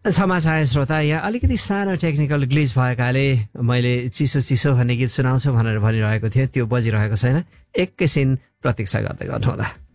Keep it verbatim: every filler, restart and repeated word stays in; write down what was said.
क्षमा चाहे श्रोता, यहाँ अलिकति सानो टेक्निकल ग्लिच भएकाले मैले चिसो चिसो भन्ने गीत सुनाउँछु भनेर भनिरहेको थिएँ, त्यो बजिरहेको छैन। एकैछिन प्रतीक्षा गर्दै गर्नुहोला।